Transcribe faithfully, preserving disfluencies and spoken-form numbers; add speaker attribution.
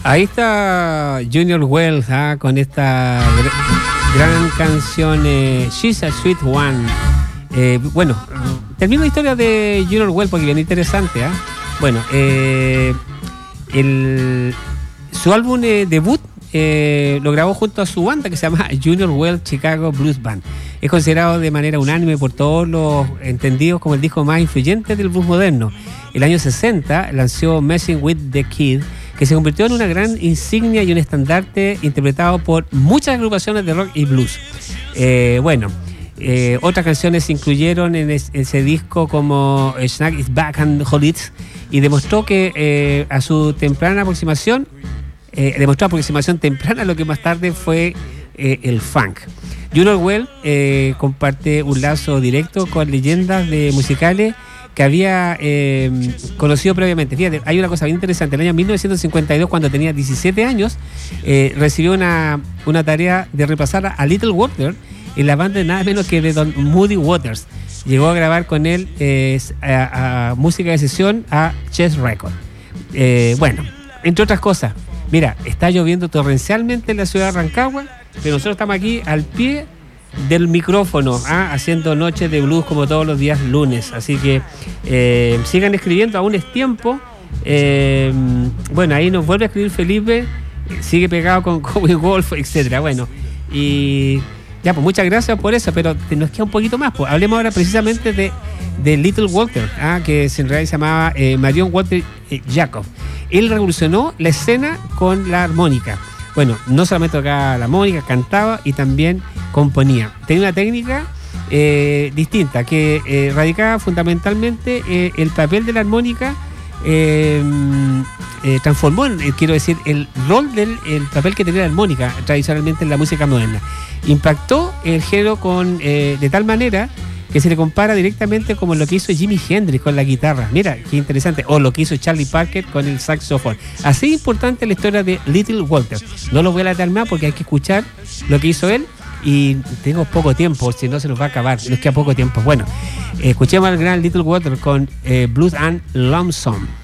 Speaker 1: Ahí está Junior Wells, ¿ah? Con esta gr- gran canción eh, She's a Sweet One. Eh, bueno, termino la historia de Junior Wells porque viene interesante. ¿ah? Bueno, eh, el, su álbum eh, debut eh, lo grabó junto a su banda que se llama Junior Wells Chicago Blues Band. Es considerado de manera unánime por todos los entendidos como el disco más influyente del blues moderno. El año sesenta lanzó Messing with the Kid, que se convirtió en una gran insignia y un estandarte interpretado por muchas agrupaciones de rock y blues. Eh, bueno, eh, otras canciones se incluyeron en es, ese disco como Snack is Back and Hold It, y demostró que eh, a su temprana aproximación, eh, demostró aproximación temprana a lo que más tarde fue eh, el funk. Junior Wells eh, comparte un lazo directo con leyendas de musicales que había eh, conocido previamente. Fíjate, hay una cosa bien interesante. En el año mil novecientos cincuenta y dos, cuando tenía diecisiete años, eh, recibió una, una tarea de repasar a Little Walter en la banda de nada menos que de Don Muddy Waters. Llegó a grabar con él eh, a, a música de sesión a Chess Record. Eh, bueno, entre otras cosas, mira, está lloviendo torrencialmente en la ciudad de Rancagua, pero nosotros estamos aquí al pie del micrófono, ¿ah? haciendo noches de blues como todos los días lunes. Así que eh, sigan escribiendo, aún es tiempo. Eh, bueno, ahí nos vuelve a escribir Felipe, sigue pegado con Cowboy Wolf, etcétera. Bueno, y ya, pues muchas gracias por eso, pero nos queda un poquito más. Pues hablemos ahora precisamente de, de Little Walter, ¿ah? que en realidad se llamaba eh, Marion Walter eh, Jacob. Él revolucionó la escena con la armónica. Bueno, no solamente tocaba la armónica, cantaba y también componía. Tenía una técnica eh, distinta que eh, radicaba fundamentalmente eh, el papel de la armónica, eh, eh, transformó, eh, quiero decir, el rol del el papel que tenía la armónica tradicionalmente en la música moderna. Impactó el género con, eh, de tal manera que se le compara directamente como lo que hizo Jimi Hendrix con la guitarra. Mira, qué interesante. O lo que hizo Charlie Parker con el saxofón. Así importante la historia de Little Walter. No lo voy a alargar más porque hay que escuchar lo que hizo él. Y tengo poco tiempo, si no se nos va a acabar. Nos queda poco tiempo. Bueno, eh, escuchemos al gran Little Walter con eh, Blues and Lonesome.